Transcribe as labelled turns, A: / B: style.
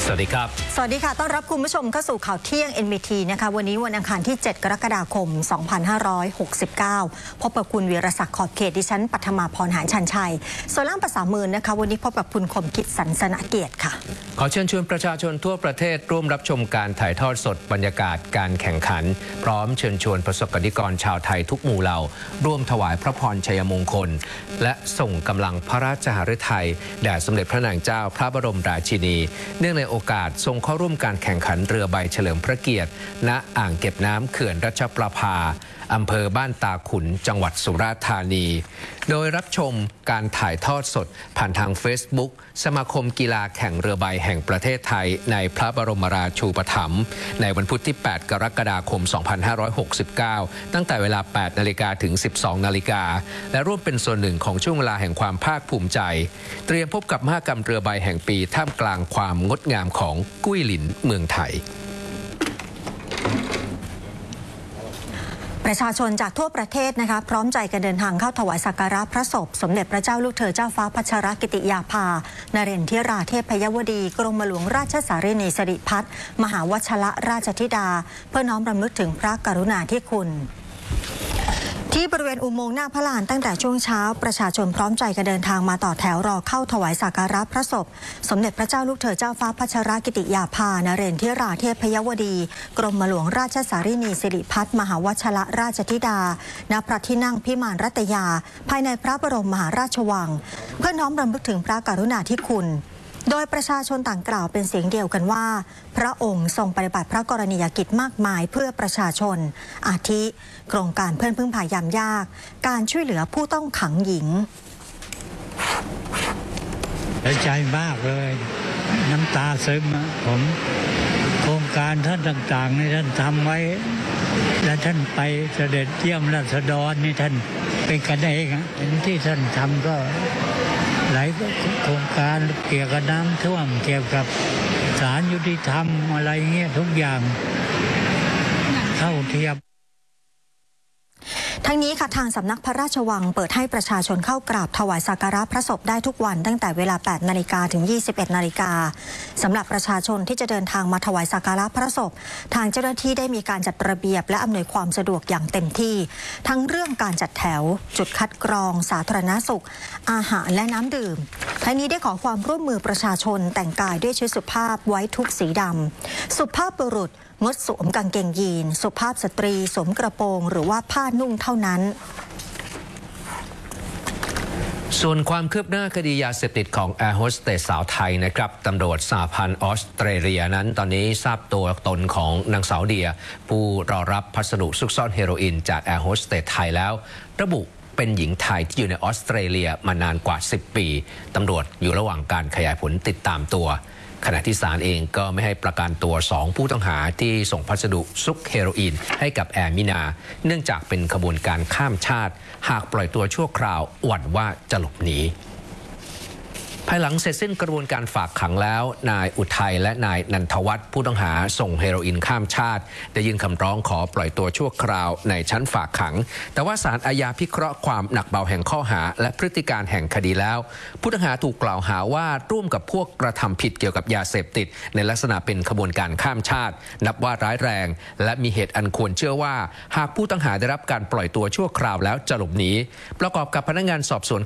A: สวัสดีครับ
B: สวัสดีค่ะต้อนรับคุณผู้ชมเข้าสู่ข่าวเที่ยง NBT นะคะวันนี้วันอังคารที่ 7 กรกฎาคม 2569 พบกับคุณวีรศักดิ์ขอบเขตดิฉันปัทมาพรหารชันชัยส่วนล่างภาษามือนะคะวันนี้พบกับคุณคมคิดสันสนเกียรติค่ะ
A: ขอเชิญชวนประชาชนทั่วประเทศร่วมรับชมการถ่ายทอดสดบรรยากาศการแข่งขันพร้อมเชิญชวนประสบกนิกรชาวไทยทุกหมู่เหล่าร่วมถวายพระพรชัยมงคลและส่งกำลังพระราชหฤทัยแด่สมเด็จพระนางเจ้าพระบรมราชินีเนื่องในโอกาสทรงเข้าร่วมการแข่งขันเรือใบเฉลิมพระเกียรติณอ่างเก็บน้ำเขื่อนรัชประภาอำเภอบ้านตาขุนจังหวัดสุราษฎร์ธานีโดยรับชมการถ่ายทอดสดผ่านทาง Facebook สมาคมกีฬาแข่งเรือใบแห่งประเทศไทยในพระบรมราชูปถัมภ์ในวันพุธที่ 8 กรกฎาคม 2569 ตั้งแต่เวลา 8 นาฬิกาถึง 12 นาฬิกาและร่วมเป็นส่วนหนึ่งของช่วงเวลาแห่งความภาคภูมิใจเตรียมพบกับมหกรรมเรือใบแห่งปีท่ามกลางความงดงามของกุ้ยหลินเมืองไทย
B: ประชาชนจากทั่วประเทศนะคะพร้อมใจกันเดินทางเข้าถวายสักการะพระศพสมเด็จพระเจ้าลูกเธอเจ้าฟ้าพัชรกิติยาภานเรนทิราเทพยวดีกรมหลวงราชสารีนีสิริพัฒน์มหาวชรราชธิดาเพื่อน้อมรำลึกถึงพระกรุณาธิคุณที่บริเวณอุโมงค์หน้าพระลานตั้งแต่ช่วงเช้าประชาชนพร้อมใจกันเดินทางมาต่อแถวรอเข้าถวายสักการะพระศพสมเด็จพระเจ้าลูกเธอเจ้าฟ้าพัชรกิติยาภานเรนทิราเทพยวดีกรมหลวงราชสารีนีสิริพัฒน์มหาวชรราชธิดาณพระที่นั่งพิมานรัตยาภายในพระบรมมหาราชวังเพื่อน้อมรำลึกถึงพระกรุณาธิคุณโดยประชาชนต่างกล่าวเป็นเสียงเดียวกันว่าพระองค์ทรงปฏิบัติพระกรณียกิจมากมายเพื่อประชาชนอาทิโครงการเพื่อนพึ่งพายามยากการช่วยเหลือผู้ต้องขังหญิง
C: ใจมากเลยน้ำตาซึมผมโครงการท่านต่างๆนี่ท่านทำไว้และท่านไปเสด็จเยี่ยมราษฎรนี่ท่านเป็นกันเองที่ท่านทำก็หลายโครงการเกี่ยวกับน้ำท่วมเกี่ยวกับศาลยุติธรรมอะไรเงี้ยทุกอย่างเท่าเทียม
B: ทั้งนี้ค่ะทางสำนักพระราชวังเปิดให้ประชาชนเข้ากราบถวายสักการะพระศพได้ทุกวันตั้งแต่เวลา 8 นาฬิกาถึง 21 นาฬิกาสำหรับประชาชนที่จะเดินทางมาถวายสักการะพระศพทางเจ้าหน้าที่ได้มีการจัดระเบียบและอำนวยความสะดวกอย่างเต็มที่ทั้งเรื่องการจัดแถวจุดคัดกรองสาธารณสุขอาหารและน้ำดื่มทั้งนี้ได้ขอความร่วมมือประชาชนแต่งกายด้วยชุดสุภาพไว้ทุกสีดำสุภาพบุรุษงดสวมกางเกงยีนสุภาพสตรีสวมกระโปรงหรือว่าผ้านุ่งเท่านั้น
A: ส่วนความคืบหน้าคดียาเสพติดของแอร์โฮสเตสสาวไทยนะครับตำรวจสหพันธ์ออสเตรเลียนั้นตอนนี้ทราบตัวตนของนางสาวเดียผู้รอรับพัสดุซุกซ่อนเฮโรอีนจากแอร์โฮสเตสไทยแล้วระบุเป็นหญิงไทยที่อยู่ในออสเตรเลียมานานกว่า10 ปีตำรวจอยู่ระหว่างการขยายผลติดตามตัวขณะที่ศาลเองก็ไม่ให้ประกันตัว2ผู้ต้องหาที่ส่งพัสดุซุกเฮโรอีนให้กับแอร์มินาเนื่องจากเป็นขบวนการข้ามชาติหากปล่อยตัวชั่วคราวหวั่นว่าจะหลบหนีภายหลังเสร็จสิ้นกระบวนการฝากขังแล้วนายอุทัยและนายนันทวัฒน์ผู้ต้องหาส่งเฮโรอีนข้ามชาติได้ยื่นคำร้องขอปล่อยตัวชั่วคราวในชั้นฝากขังแต่ว่าศาลอาญาพิเคราะห์ความหนักเบาแห่งข้อหาและพฤติการแห่งคดีแล้วผู้ต้องหาถูกกล่าวหาว่าร่วมกับพวกกระทำผิดเกี่ยวกับยาเสพติดในลักษณะเป็นขบวนการข้ามชาตินับว่าร้ายแรงและมีเหตุอันควรเชื่อว่าหากผู้ต้องหาได้รับการปล่อยตัวชั่วคราวแล้วจะหลบหนีประกอบกับพนักงานสอบสวน